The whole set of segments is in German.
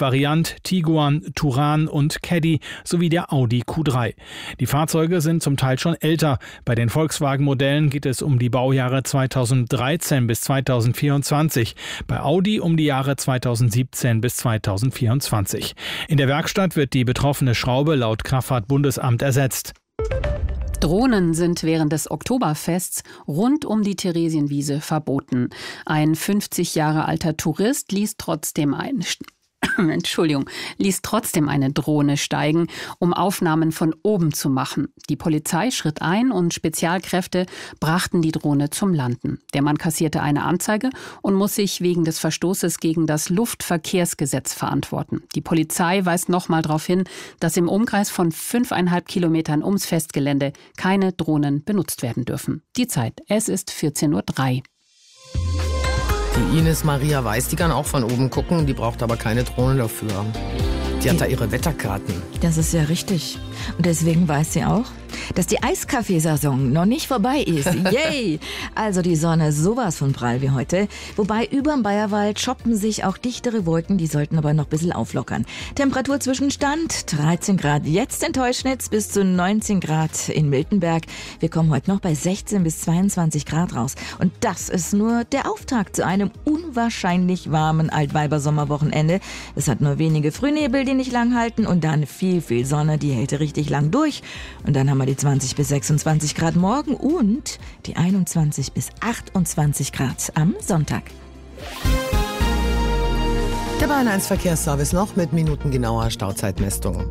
Variant, Tiguan, Touran und Caddy sowie der Audi Q3. Die Fahrzeuge sind zum Teil schon älter. Bei den Volkswagen-Modellen geht es um die Baujahre 2013 bis 2024. Bei Audi um die Jahre 2017 bis 2024. In der Werkstatt wird die betroffene Schraube laut Kraftfahrtbundesamt ersetzt. Drohnen sind während des Oktoberfests rund um die Theresienwiese verboten. Ein 50 Jahre alter Tourist ließ trotzdem eine Drohne steigen, um Aufnahmen von oben zu machen. Die Polizei schritt ein und Spezialkräfte brachten die Drohne zum Landen. Der Mann kassierte eine Anzeige und muss sich wegen des Verstoßes gegen das Luftverkehrsgesetz verantworten. Die Polizei weist nochmal darauf hin, dass im Umkreis von 5,5 Kilometern ums Festgelände keine Drohnen benutzt werden dürfen. Die Zeit, es ist 14:03 Uhr. Die Ines Maria Weiß, die kann auch von oben gucken, die braucht aber keine Drohne dafür. Die hat da ihre Wetterkarten. Das ist ja richtig. Und deswegen weiß sie auch, dass die Eiskaffeesaison noch nicht vorbei ist. Yay! Also die Sonne ist sowas von prall wie heute. Wobei überm Bayerwald shoppen sich auch dichtere Wolken, die sollten aber noch ein bisschen auflockern. Temperaturzwischenstand 13 Grad jetzt in Teuschnitz bis zu 19 Grad in Miltenberg. Wir kommen heute noch bei 16 bis 22 Grad raus. Und das ist nur der Auftakt zu einem unwahrscheinlich warmen Altweibersommerwochenende. Es hat nur wenige Frühnebel, die nicht lang halten und dann viel Sonne, die hält richtig lang durch. Und dann haben wir die 20 bis 26 Grad morgen und die 21 bis 28 Grad am Sonntag. Der Bayern 1 Verkehrsservice noch mit minutengenauer Stauzeitmessung.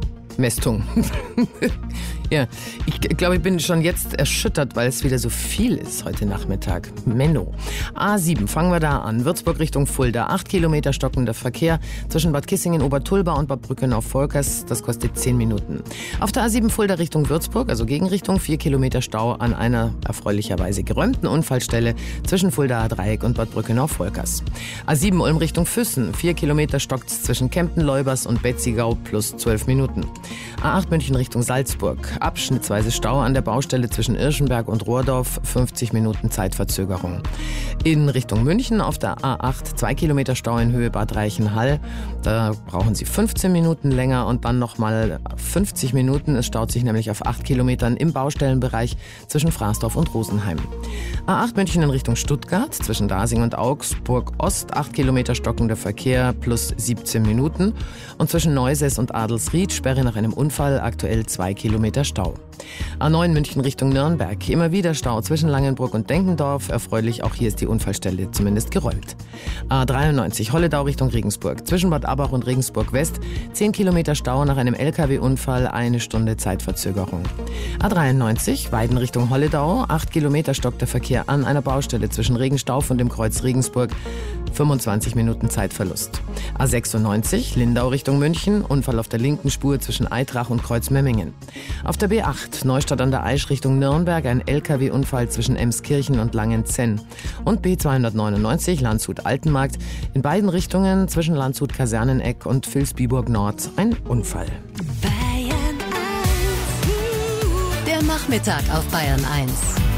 Ja, ich glaube, ich bin schon jetzt erschüttert, weil es wieder so viel ist heute Nachmittag. Menno. A7, fangen wir da an. Würzburg Richtung Fulda. 8 Kilometer stockender Verkehr zwischen Bad Kissingen, Obertulba und Bad Brückenau-Volkers. Das kostet 10 Minuten. Auf der A7 Fulda Richtung Würzburg, also Gegenrichtung, 4 Kilometer Stau an einer erfreulicherweise geräumten Unfallstelle zwischen Fuldaer Dreieck und Bad Brückenau-Volkers. A7 Ulm Richtung Füssen. 4 Kilometer stockt's zwischen Kempten-Leubers und Betzigau plus 12 Minuten. A8 München Richtung Salzburg. Abschnittsweise Stau an der Baustelle zwischen Irschenberg und Rohrdorf, 50 Minuten Zeitverzögerung. In Richtung München auf der A8 2 Kilometer Stau in Höhe Bad Reichenhall. Da brauchen Sie 15 Minuten länger und dann nochmal 50 Minuten. Es staut sich nämlich auf 8 Kilometern im Baustellenbereich zwischen Fraßdorf und Rosenheim. A8 München in Richtung Stuttgart zwischen Dasing und Augsburg Ost, 8 Kilometer stockender Verkehr plus 17 Minuten. Und zwischen Neusäß und Adelsried Sperre nach einem Unfall, aktuell 2 Kilometer Stau. A9 München Richtung Nürnberg. Immer wieder Stau zwischen Langenbrück und Denkendorf. Erfreulich, auch hier ist die Unfallstelle zumindest geräumt. A93 Holledau Richtung Regensburg. Zwischen Bad Abbach und Regensburg West. 10 Kilometer Stau nach einem LKW-Unfall, 1 Stunde Zeitverzögerung. A93 Weiden Richtung Holledau. 8 Kilometer stockt der Verkehr an einer Baustelle zwischen Regenstauf und dem Kreuz Regensburg. 25 Minuten Zeitverlust. A96 Lindau Richtung München. Unfall auf der linken Spur zwischen Eitrach und Kreuz Memmingen. Auf der B8 Neustadt an der Aisch Richtung Nürnberg ein LKW-Unfall zwischen Emskirchen und Langenzenn. Und B299 Landshut-Altenmarkt. In beiden Richtungen zwischen Landshut-Kaserneneck und Vilsbiburg Nord ein Unfall. Bayern 1. Der Nachmittag auf Bayern 1.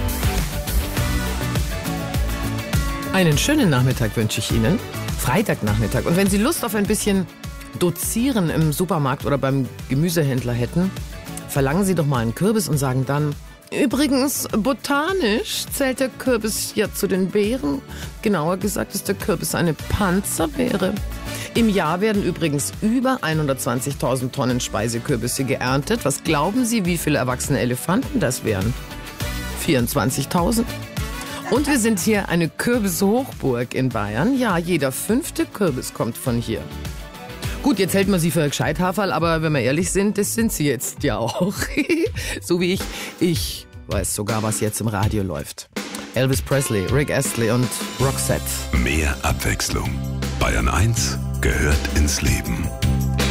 Einen schönen Nachmittag wünsche ich Ihnen. Freitagnachmittag. Und wenn Sie Lust auf ein bisschen Dozieren im Supermarkt oder beim Gemüsehändler hätten, verlangen Sie doch mal einen Kürbis und sagen dann: Übrigens, botanisch zählt der Kürbis ja zu den Beeren. Genauer gesagt ist der Kürbis eine Panzerbeere. Im Jahr werden übrigens über 120.000 Tonnen Speisekürbisse geerntet. Was glauben Sie, wie viele erwachsene Elefanten das wären? 24.000. Und wir sind hier eine Kürbishochburg in Bayern. Ja, jeder 5. Kürbis kommt von hier. Gut, jetzt hält man sie für Gescheithaferl, aber wenn wir ehrlich sind, das sind sie jetzt ja auch. So wie ich. Ich weiß sogar, was jetzt im Radio läuft. Elvis Presley, Rick Astley und Roxette. Mehr Abwechslung. Bayern 1 gehört ins Leben.